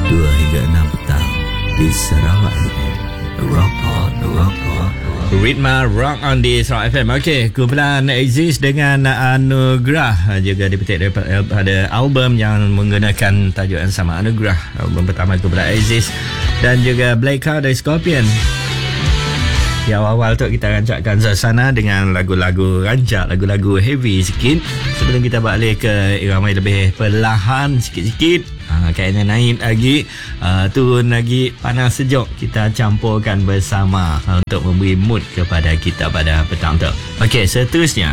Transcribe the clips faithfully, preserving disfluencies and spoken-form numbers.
dua hingga enam petang di Sarawak F M. Rock on, rock on. Ritma Rock on di Sarawak F M. Okey, kumpulan Exist dengan Anugerah juga dipetik daripada album yang menggunakan tajuk yang sama, Anugerah. Album pertama kumpulan Exist dan juga Black Card dari Scorpion. Di awal-awal tu kita rancakkan suasana dengan lagu-lagu rancak, lagu-lagu heavy sikit sebelum kita balik ke irama lebih perlahan sikit-sikit. Ha, kayaknya naik lagi, uh, turun lagi, panas sejuk, kita campurkan bersama uh, untuk memberi mood kepada kita pada petang tu. Okey, seterusnya.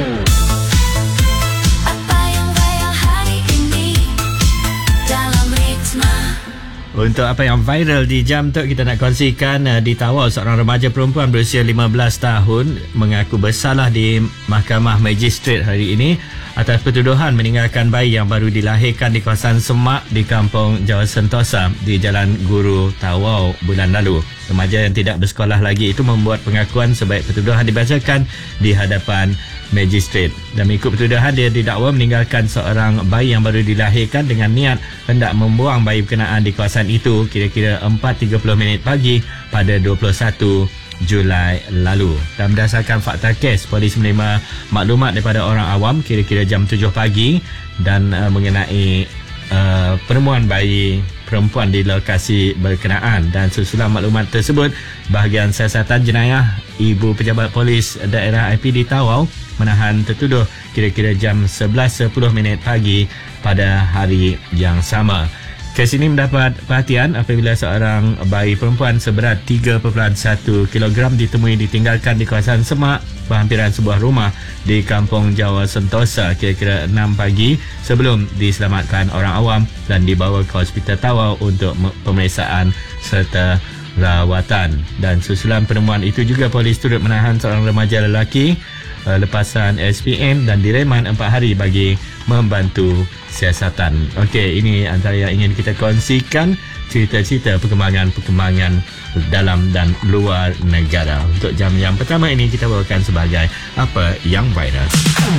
Untuk apa yang viral di jam tu, kita nak kongsikan uh, di Tawau seorang remaja perempuan berusia lima belas tahun mengaku bersalah di Mahkamah Magistrate hari ini atas pertuduhan meninggalkan bayi yang baru dilahirkan di kawasan Semak di Kampung Jawa Sentosa di Jalan Guru Tawau bulan lalu. Remaja yang tidak bersekolah lagi itu membuat pengakuan sebaik pertuduhan dibacakan di hadapan magistrate. Dan mengikut pertuduhan, dia didakwa meninggalkan seorang bayi yang baru dilahirkan dengan niat hendak membuang bayi berkenaan di kawasan itu kira-kira empat tiga puluh minit pagi pada dua puluh satu Julai lalu. Dan berdasarkan fakta kes, polis menerima maklumat daripada orang awam kira-kira jam tujuh pagi dan uh, mengenai uh, penemuan bayi perempuan di lokasi berkenaan. Dan susulan maklumat tersebut, bahagian siasatan jenayah Ibu Pejabat Polis Daerah I P D Tawau menahan tertuduh kira-kira jam sebelas sepuluh minit pagi pada hari yang sama. Kes ini mendapat perhatian apabila seorang bayi perempuan seberat tiga perpuluhan satu kilogram ditemui ditinggalkan di kawasan Semak berhampiran sebuah rumah di Kampung Jawa Sentosa kira-kira enam pagi sebelum diselamatkan orang awam dan dibawa ke Hospital Tawau untuk pemeriksaan serta rawatan. Dan susulan penemuan itu juga, polis turut menahan seorang remaja lelaki uh, lepasan S P M dan direman empat hari bagi membantu siasatan. Okey, ini antara yang ingin kita kongsikan, cerita-cerita perkembangan-perkembangan dalam dan luar negara. Untuk jam yang pertama ini kita bawakan sebagai Apa Yang Viral.